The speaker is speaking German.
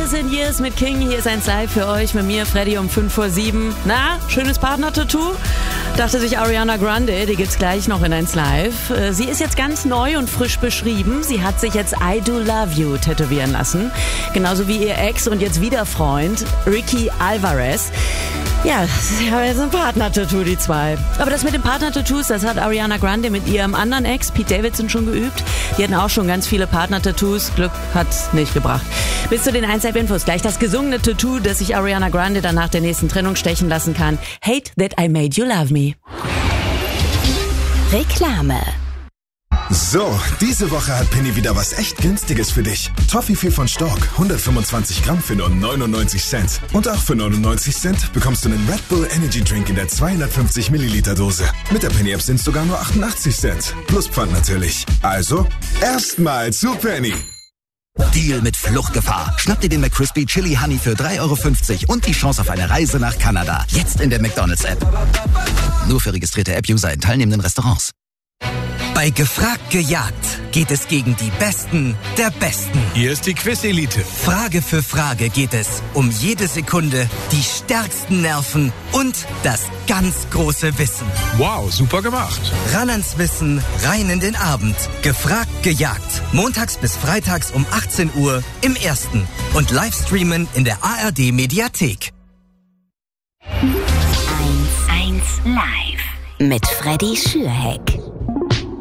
Years and Years mit King. Hier ist eins live für euch mit mir, Freddy, um 5:07. Na, schönes Partner-Tattoo? Dachte sich Ariana Grande, die gibt's gleich noch in eins live. Sie ist jetzt ganz neu und frisch beschrieben. Sie hat sich jetzt I Do Love You tätowieren lassen. Genauso wie ihr Ex und jetzt wieder Freund, Ricky Alvarez. Ja, sie haben jetzt ein Partner-Tattoo, die zwei. Aber das mit den Partner-Tattoos, das hat Ariana Grande mit ihrem anderen Ex, Pete Davidson, schon geübt. Die hatten auch schon ganz viele Partner-Tattoos. Glück hat's nicht gebracht. Bis zu den 1-Infos. Gleich das gesungene Tattoo, das sich Ariana Grande dann nach der nächsten Trennung stechen lassen kann. Hate that I made you love me. Reklame. So, diese Woche hat Penny wieder was echt Günstiges für dich. Toffifee von Stork, 125 Gramm für nur 99 Cent. Und auch für 99 Cent bekommst du einen Red Bull Energy Drink in der 250 Milliliter Dose. Mit der Penny App sind es sogar nur 88 Cent. Plus Pfand natürlich. Also, erstmal zu Penny. Deal mit Fluchtgefahr. Schnapp dir den McCrispy Chili Honey für 3,50 € und die Chance auf eine Reise nach Kanada. Jetzt in der McDonald's-App. Nur für registrierte App-User in teilnehmenden Restaurants. Bei Gefragt gejagt geht es gegen die Besten der Besten. Hier ist die Quiz-Elite. Frage für Frage geht es um jede Sekunde, die stärksten Nerven und das ganz große Wissen. Wow, super gemacht. Ran ans Wissen, rein in den Abend. Gefragt gejagt. Montags bis freitags um 18 Uhr im Ersten. Und Livestreamen in der ARD-Mediathek. 1 Live mit Freddy Schürheck.